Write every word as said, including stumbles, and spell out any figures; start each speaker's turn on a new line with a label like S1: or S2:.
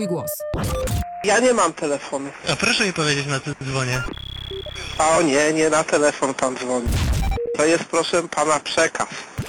S1: swój głos.
S2: Ja nie mam telefonu.
S3: A proszę mi powiedzieć, na co dzwonię.
S2: A o nie, nie na telefon pan dzwoni. To jest proszę pana przekaz.